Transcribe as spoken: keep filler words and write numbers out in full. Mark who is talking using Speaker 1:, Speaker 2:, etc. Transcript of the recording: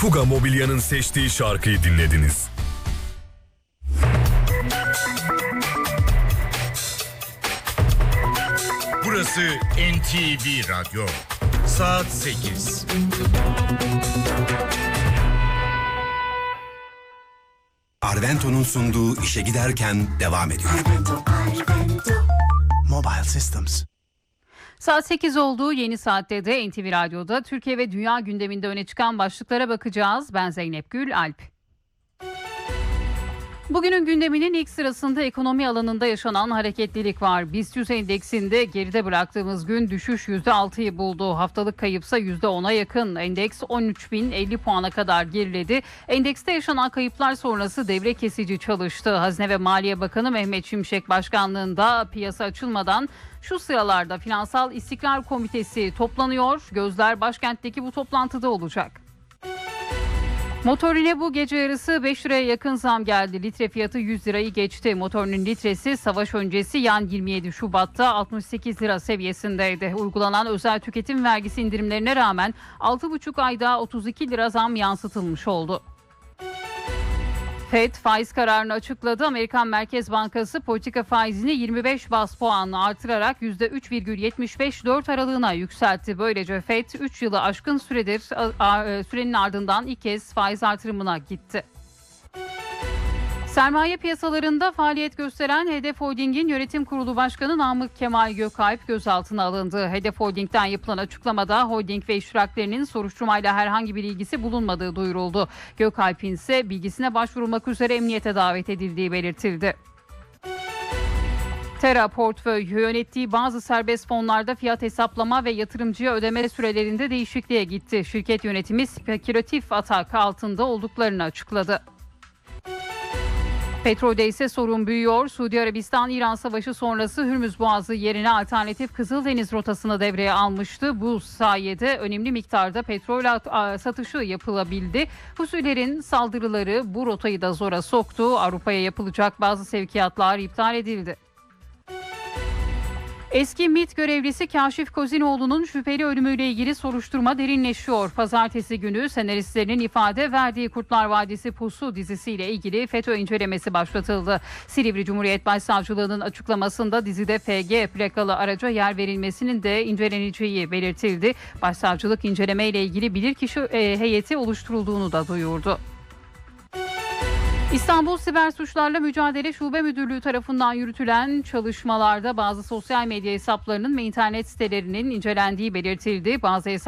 Speaker 1: Fuga Mobilya'nın seçtiği şarkıyı dinlediniz.
Speaker 2: Burası N T V Radyo. Saat sekiz.
Speaker 3: Arvento'nun sunduğu işe giderken devam ediyor.
Speaker 4: Arvento, Arvento.
Speaker 5: Mobile Systems.
Speaker 6: Saat sekiz olduğu yeni saatte de N T V Radyo'da Türkiye ve dünya gündeminde öne çıkan başlıklara bakacağız. Ben Zeynep Gül Alp. Bugünün gündeminin ilk sırasında ekonomi alanında yaşanan hareketlilik var. BIST yüz endeksinde geride bıraktığımız gün düşüş yüzde altıyı buldu. Haftalık kayıpsa yüzde ona yakın. Endeks on üç bin elli puana kadar geriledi. Endekste yaşanan kayıplar sonrası devre kesici çalıştı. Hazine ve Maliye Bakanı Mehmet Şimşek başkanlığında piyasa açılmadan şu sıralarda Finansal İstikrar Komitesi toplanıyor. Gözler başkentteki bu toplantıda olacak. Motorine bu gece yarısı beş liraya yakın zam geldi. Litre fiyatı yüz lirayı geçti. Motorinin litresi savaş öncesi yan yirmi yedi Şubat'ta altmış sekiz lira seviyesindeydi. Uygulanan özel tüketim vergisi indirimlerine rağmen altı buçuk ayda otuz iki lira zam yansıtılmış oldu. Fed faiz kararını açıkladı. Amerikan Merkez Bankası politika faizini yirmi beş baz puanla artırarak yüzde üç virgül yetmiş beş dört aralığına yükseltti. Böylece Fed üç yılı aşkın süredir sürenin ardından ilk kez faiz artırımına gitti. Sermaye piyasalarında faaliyet gösteren Hedef Holding'in yönetim kurulu başkanı Namık Kemal Gökalp gözaltına alındı. Hedef Holding'den yapılan açıklamada holding ve iştiraklerinin soruşturmayla herhangi bir ilgisi bulunmadığı duyuruldu. Gökalp'in ise bilgisine başvurulmak üzere emniyete davet edildiği belirtildi. Tera Portföy yönettiği bazı serbest fonlarda fiyat hesaplama ve yatırımcıya ödeme sürelerinde değişikliğe gitti. Şirket yönetimi spekülatif atak altında olduklarını açıkladı. Petrolde ise sorun büyüyor. Suudi Arabistan-İran savaşı sonrası Hürmüz Boğazı yerine alternatif Kızıldeniz rotasını devreye almıştı. Bu sayede önemli miktarda petrol satışı yapılabildi. Husilerin saldırıları bu rotayı da zora soktu. Avrupa'ya yapılacak bazı sevkiyatlar iptal edildi. Eski MİT görevlisi Kaşif Kozinoğlu'nun şüpheli ölümüyle ilgili soruşturma derinleşiyor. Pazartesi günü senaristlerinin ifade verdiği Kurtlar Vadisi Pusu dizisiyle ilgili FETÖ incelemesi başlatıldı. Silivri Cumhuriyet Başsavcılığı'nın açıklamasında dizide F G plakalı araca yer verilmesinin de inceleneceği belirtildi. Başsavcılık inceleme ile ilgili bilirkişi heyeti oluşturulduğunu da duyurdu. İstanbul Siber Suçlarla Mücadele Şube Müdürlüğü tarafından yürütülen çalışmalarda bazı sosyal medya hesaplarının ve internet sitelerinin incelendiği belirtildi. Bazı hesaplar